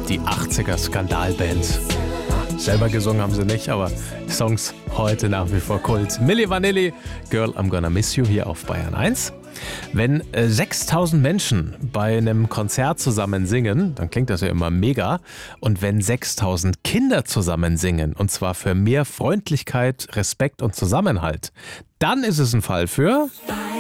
die 80er Skandalband. Selber gesungen haben sie nicht, aber die Songs heute nach wie vor Kult. Milli Vanilli, Girl, I'm Gonna Miss You hier auf Bayern 1. Wenn 6000 Menschen bei einem Konzert zusammen singen, dann klingt das ja immer mega. Und wenn 6000 Kinder zusammen singen, und zwar für mehr Freundlichkeit, Respekt und Zusammenhalt, dann ist es ein Fall für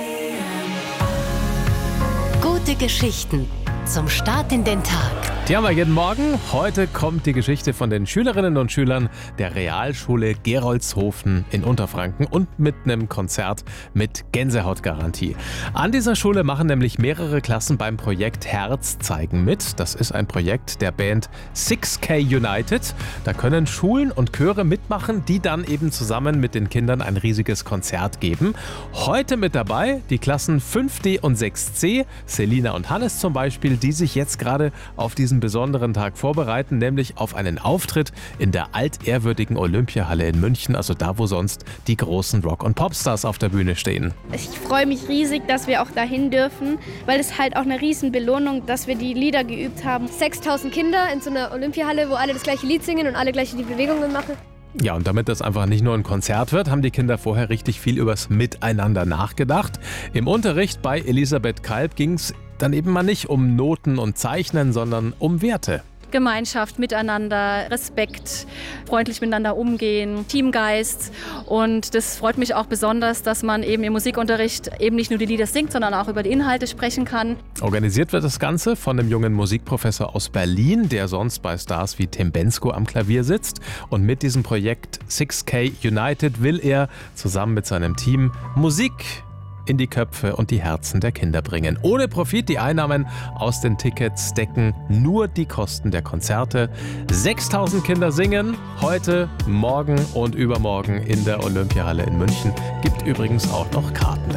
Gute Geschichten zum Start in den Tag. Die haben wir jeden Morgen. Heute kommt die Geschichte von den Schülerinnen und Schülern der Realschule Gerolzhofen in Unterfranken und mit einem Konzert mit Gänsehautgarantie. An dieser Schule machen nämlich mehrere Klassen beim Projekt Herz zeigen mit. Das ist ein Projekt der Band 6K United. Da können Schulen und Chöre mitmachen, die dann eben zusammen mit den Kindern ein riesiges Konzert geben. Heute mit dabei die Klassen 5D und 6C, Selina und Hannes zum Beispiel, die sich jetzt gerade auf diesen besonderen Tag vorbereiten, nämlich auf einen Auftritt in der altehrwürdigen Olympiahalle in München, also da, wo sonst die großen Rock- und Popstars auf der Bühne stehen. Ich freue mich riesig, dass wir auch dahin dürfen, weil es halt auch eine riesen Belohnung, dass wir die Lieder geübt haben. 6000 Kinder in so einer Olympiahalle, wo alle das gleiche Lied singen und alle gleich die Bewegungen machen. Ja, und damit das einfach nicht nur ein Konzert wird, haben die Kinder vorher richtig viel übers Miteinander nachgedacht. Im Unterricht bei Elisabeth Kalb ging es dann eben mal nicht um Noten und Zeichnen, sondern um Werte. Gemeinschaft, Miteinander, Respekt, freundlich miteinander umgehen, Teamgeist. Und das freut mich auch besonders, dass man eben im Musikunterricht eben nicht nur die Lieder singt, sondern auch über die Inhalte sprechen kann. Organisiert wird das Ganze von einem jungen Musikprofessor aus Berlin, der sonst bei Stars wie Tim Bendzko am Klavier sitzt. Und mit diesem Projekt 6K United will er zusammen mit seinem Team Musik in die Köpfe und die Herzen der Kinder bringen. Ohne Profit, die Einnahmen aus den Tickets decken nur die Kosten der Konzerte. 6000 Kinder singen heute, morgen und übermorgen in der Olympiahalle in München. Gibt übrigens auch noch Karten.